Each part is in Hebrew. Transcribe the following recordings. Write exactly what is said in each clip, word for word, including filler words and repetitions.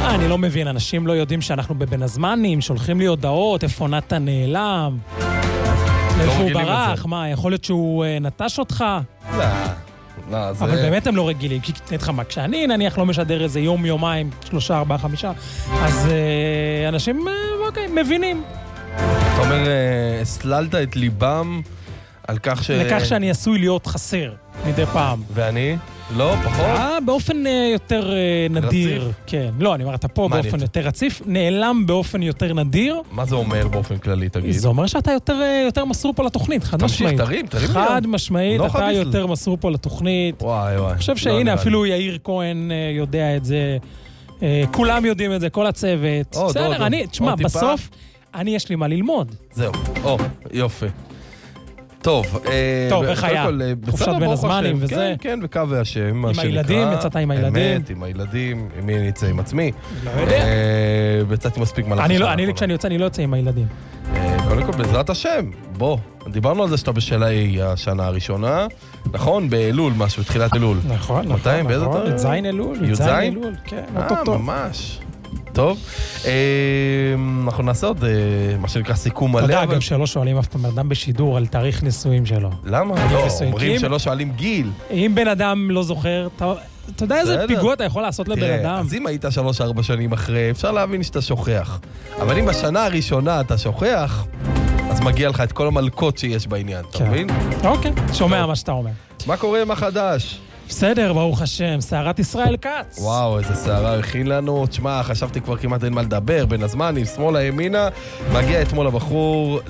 מה, אני לא מבין, אנשים לא יודעים שאנחנו בבין הזמנים, שולחים לי הודעות, איפה נתן נעלם, איפה הוא ברח, מה, יכול להיות שהוא נטש אותך? לא, לא, זה... אבל באמת הם לא רגילים, כי תגיד לך מה, כשאני נניח לא משדר איזה יום, יומיים, שלושה, ארבעה, חמישה, אז אנשים, אוקיי, מבינים. אתה אומר, הסללת את ליבם על כך ש... לכך שאני עשוי להיות חסר מדי פעם. ואני? לא, פחות? אה, באופן יותר נדיר. רציף? כן. לא, אני אומר, אתה פה באופן יותר רציף, נעלם באופן יותר נדיר. מה זה אומר באופן כללי, תגיד? זה אומר שאתה יותר מסור פה לתוכנית, חד משמעית. תמשיך, תרים, תרים. חד משמעית, אתה יותר מסור פה לתוכנית. וואי, וואי. אני חושב שהנה, אפילו יאיר כהן יודע את זה. כולם יודעים את זה, כל הצוות. בסדר, אני, תשמע, בסוף, אני יש לי מה ללמוד. זהו, או, יופי. טוב, טוב, איך היה? חופשת בין הזמנים וזה. כן, כן, וקו והשם. עם הילדים, יצאת עם הילדים. אמת, עם הילדים, עם מי אני יצא עם עצמי. לא יודע. ויצאתי מספיק מלאכה. אני, כשאני יוצא, אני לא יוצא עם הילדים. קודם כל, בעזרת השם, בוא. דיברנו על זה שאתה בשלהי השנה הראשונה, נכון? באלול, משהו, תחילת אלול. נכון, נכון. מתי? באיזה נכון, תאריך? י"ז אלול. י"ז? אלול, כן, אה, ממש. טוב, אנחנו נעשה עוד מה שנקרא סיכום מלא. אתה יודע, גם שלא שואלים אף פעם אדם בשידור על תאריך נישואים שלו. למה? לא, אומרים שלא שואלים גיל. אם בן אדם לא זוכר, אתה יודע איזה פיגוע אתה יכול לעשות לבן אדם? אז אם היית שלוש ארבע שנים אחרי, אפשר להבין שאתה שוכח. אבל אם בשנה הראשונה אתה שוכח, אז מגיע לך את כל המלכות שיש בעניין, אתה מבין? אוקיי, שומע מה שאתה אומר. מה קורה, מה חדש? בסדר, ברוך השם, שערת ישראל כץ. וואו, איזה שערה הכין לנו. תשמע, חשבתי כבר כמעט אין מה לדבר, בין הזמנים, שמאלה, ימינה. מגיע אתמול הבחור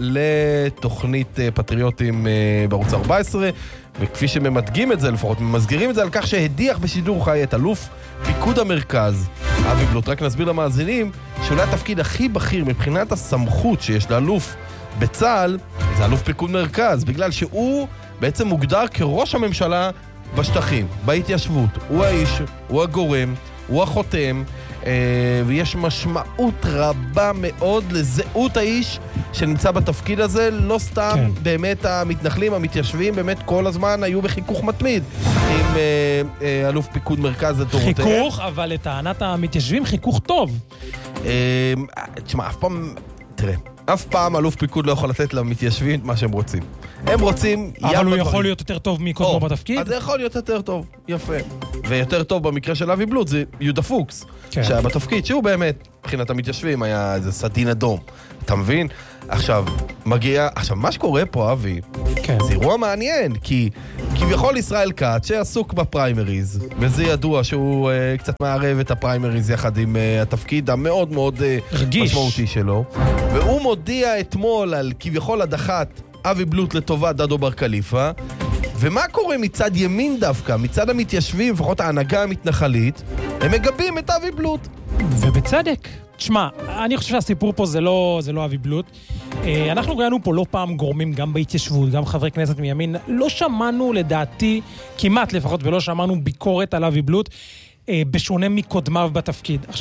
לתוכנית פטריוטים בערוץ ארבע עשרה, וכפי שממדגים את זה, לפחות ממסגרים את זה על כך שהדיח בשידור חי את אלוף פיקוד המרכז. אבי בלוט, רק נסביר למאזינים, שאולי התפקיד הכי בכיר מבחינת הסמכות שיש לאלוף בצה"ל, זה אלוף פיקוד מרכז, בגלל שהוא בעצם מוגדר כראש הממשלה בשטחים, בהתיישבות. הוא האיש, הוא הגורם, הוא החותם, אה, ויש משמעות רבה מאוד לזהות האיש שנמצא בתפקיד הזה. לא סתם כן. באמת המתנחלים, המתיישבים, באמת כל הזמן היו בחיכוך מתמיד עם אה, אה, אלוף פיקוד מרכז לדורותיהם. חיכוך, אבל לטענת המתיישבים חיכוך טוב. אה, תשמע, אף פעם, תראה, אף פעם אלוף פיקוד לא יכול לתת למתיישבים את מה שהם רוצים. הם רוצים... אבל הוא יכול להיות יותר טוב מקודמו בתפקיד? אז זה יכול להיות יותר טוב, יפה. ויותר טוב במקרה של אבי בלוט זה יהודה פוקס, שהיה בתפקיד, שהוא באמת, מבחינת המתיישבים, היה איזה סדין אדום. אתה מבין? עכשיו, מגיע... עכשיו, מה שקורה פה, אבי, זה אירוע מעניין, כי כביכול ישראל כץ, שעסוק בפריימריז, וזה ידוע שהוא uh, קצת מערב את הפריימריז יחד עם uh, התפקיד המאוד מאוד uh, משמעותי שלו, והוא מודיע אתמול על כביכול הדחת אבי בלוט לטובת דדו בר קליפה. ומה קורה מצד ימין דווקא? מצד המתיישבים, לפחות ההנהגה המתנחלית, הם מגבים את אבי בלוט. ובצדק. תשמע, אני חושב שהסיפור פה זה לא, זה לא אבי בלוט. אנחנו ראינו פה לא פעם גורמים גם בהתיישבות, גם חברי כנסת מימין. לא שמענו לדעתי, כמעט לפחות, ולא שמענו ביקורת על אבי בלוט, בשונה מקודמיו בתפקיד. עכשיו,